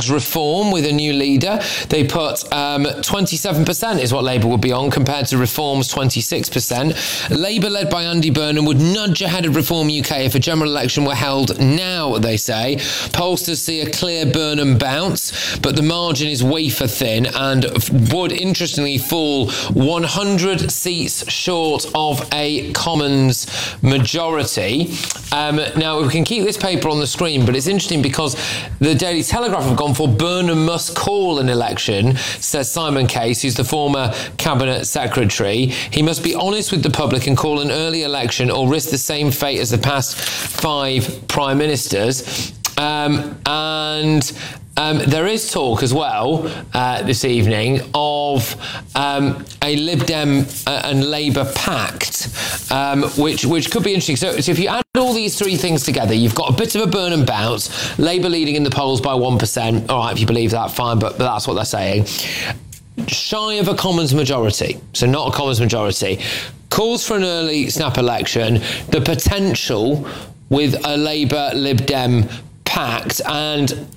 flags reform with a new leader. They put 27% is what Labour would be on, compared to Reform's 26%. Labour, led by Andy Burnham, would nudge ahead of Reform UK if a general election were held now, they say. Pollsters see a clear Burnham bounce, but the margin is wafer thin and would, interestingly, fall 100 seats short of a Commons majority. Now, we can keep this paper on the screen, but it's interesting because the Daily Telegraph have gone for Burnham must call an election, says Simon Case, who's the former Cabinet Secretary. He must be honest with the public and call an early election or risk the same fate as the past 5 Prime Ministers. There is talk as well this evening of a Lib Dem and Labour pact, which could be interesting. So if you add all these 3 things together, you've got a bit of a Burnham bounce, Labour leading in the polls by 1%. All right, if you believe that, fine, but that's what they're saying. Shy of a Commons majority, so not a Commons majority. Calls for an early snap election, the potential with a Labour Lib Dem pact, and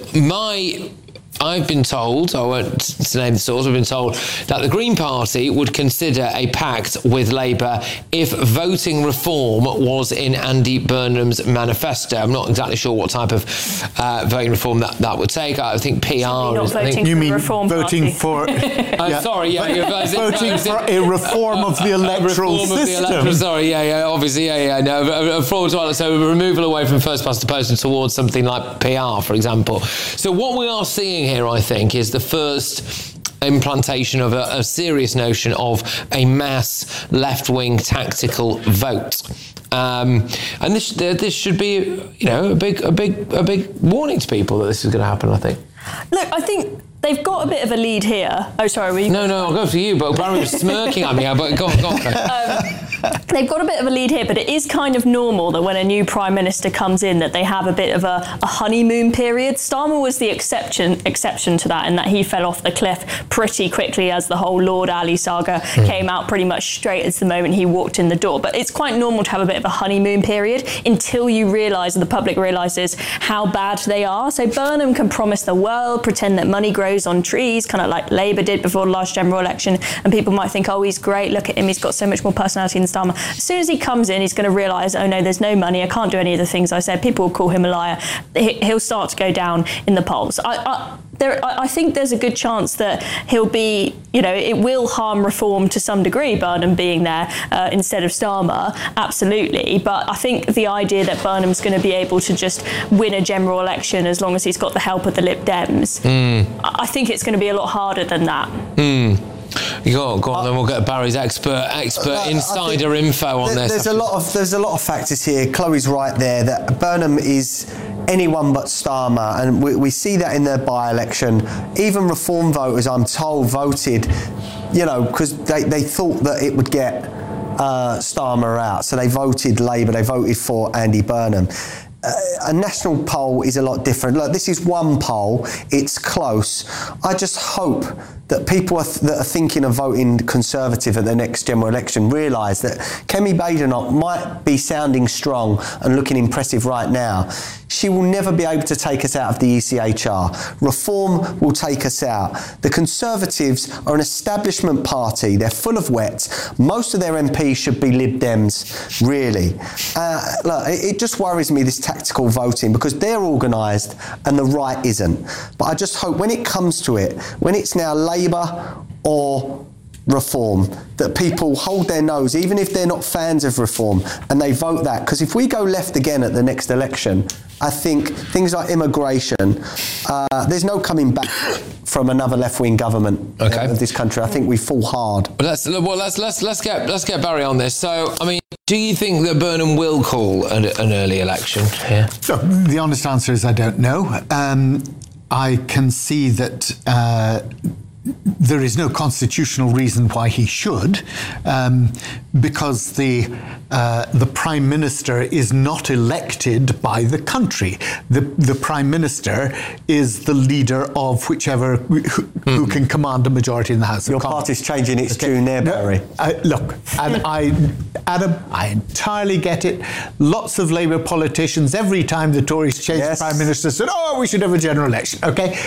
I've been told, I won't name the source, I've been told that the Green Party would consider a pact with Labour if voting reform was in Andy Burnham's manifesto. I'm not exactly sure what type of voting reform that would take. I think PR is... You mean voting for... Sorry, yeah. Voting for a reform of the electoral system. Obviously, no, a fraud, so a removal away from first past the post and towards something like PR, for example. So what we are seeing here, I think, is the first implantation of a serious notion of a mass left-wing tactical vote. And this should be, a big warning to people that this is going to happen, I think. Look, I think they've got a bit of a lead here. Oh, sorry. Were you... No, I'll go for you, but Barry was smirking at me. But go on. They've got a bit of a lead here, but it is kind of normal that when a new Prime Minister comes in that they have a bit of a honeymoon period. Starmer was the exception to that, in that he fell off the cliff pretty quickly as the whole Lord Ali saga came out pretty much straight as the moment he walked in the door. But it's quite normal to have a bit of a honeymoon period until you realise, and the public realises, how bad they are. So Burnham can promise the world, pretend that money grows on trees, kind of like Labour did before the last general election, and people might think, oh, he's great, look at him, he's got so much more personality than Starmer. As soon as he comes in, he's going to realise, oh no, there's no money, I can't do any of the things I said, people will call him a liar, he'll start to go down in the polls. I think there's a good chance that he'll be, it will harm reform to some degree, Burnham being there instead of Starmer, absolutely. But I think the idea that Burnham's going to be able to just win a general election as long as he's got the help of the Lib Dems, I think it's going to be a lot harder than that. Go on, then we'll get Barry's expert insider info on this. There's a lot of factors here. Chloe's right there that Burnham is anyone but Starmer, and we see that in their by-election. Even Reform voters, I'm told, voted, because they thought that it would get Starmer out, so they voted Labour, they voted for Andy Burnham. A national poll is a lot different. Look, this is one poll, it's close. I just hope that people that are thinking of voting Conservative at the next general election realise that Kemi Badenoch might be sounding strong and looking impressive right now. She will never be able to take us out of the ECHR. Reform will take us out. The Conservatives are an establishment party. They're full of wet. Most of their MPs should be Lib Dems, really. Look, it just worries me, this tactical voting, because they're organised and the right isn't. But I just hope when it comes to it, when it's now Labour or Reform, that people hold their nose, even if they're not fans of Reform, and they vote that. Because if we go left again at the next election, I think things like immigration, there's no coming back from another left-wing government of this country. I think we fall hard. Let's get Barry on this. So, I mean, do you think that Burnham will call an early election here? So, the honest answer is I don't know. I can see that there is no constitutional reason why he should, because the Prime Minister is not elected by the country. The Prime Minister is the leader of whichever who can command a majority in the House Your of Commons. party's changing its tune there, Barry. Look, and Adam, I entirely get it. Lots of Labour politicians, every time the Tories change the Prime Minister, said, oh, we should have a general election, okay?